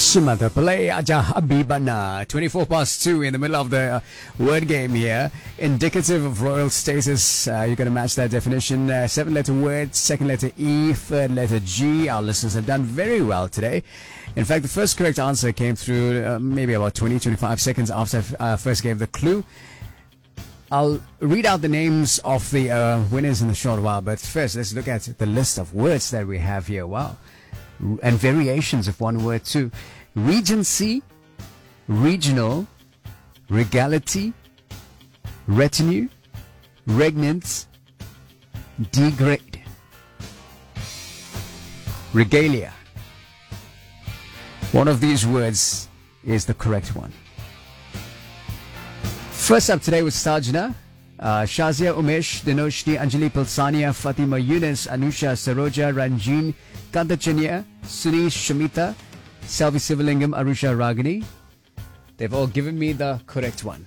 Semata play aja habibana. 24 past 2 in the middle of the word game here. Indicative of royal status. You're going to match that definition. 7-letter word, second letter E, third letter G. Our listeners have done very well today. In fact, the first correct answer came through maybe about 20-25 seconds after I first gave the clue. I'll read out the names of the winners in a short while, but first let's look at the list of words that we have here. Wow. And variations of one word too. Regency, regional, regality, retinue, regnant, degrade, regalia. One of these words is the correct one. First up today was Sajna, Shazia Umesh, Dinoshni, Anjali Palsania, Fatima Yunus, Anusha Saroja, Ranjeen, Kantachanya, Sunish Shamita, Selvi Sivalingam, Arusha Ragini. They've all given me the correct one.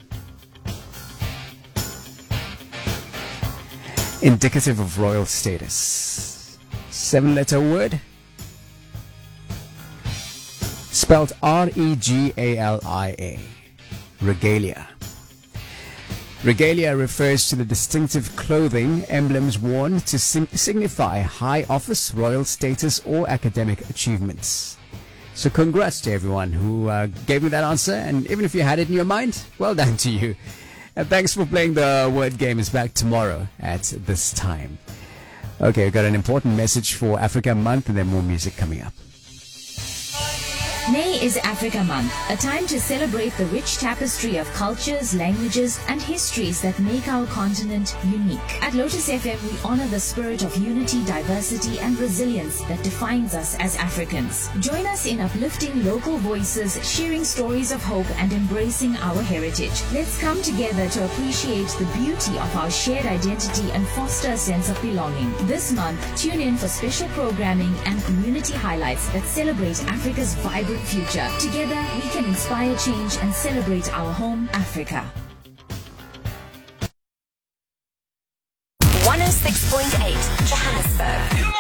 Indicative of royal status. 7-letter word. Spelled R-E-G-A-L-I-A. Regalia. Regalia refers to the distinctive clothing, emblems worn to signify high office, royal status, or academic achievements. So congrats to everyone who gave me that answer, and even if you had it in your mind, well done to you. And thanks for playing the word game. Is back tomorrow at this time. Okay, we've got an important message for Africa Month, and then more music coming up. May is Africa Month, a time to celebrate the rich tapestry of cultures, languages, and histories that make our continent unique. At Lotus FM, we honor the spirit of unity, diversity, and resilience that defines us as Africans. Join us in uplifting local voices, sharing stories of hope, and embracing our heritage. Let's come together to appreciate the beauty of our shared identity and foster a sense of belonging. This month, tune in for special programming and community highlights that celebrate Africa's vibrant future. Together, we can inspire change and celebrate our home, Africa. 106.8 Johannesburg.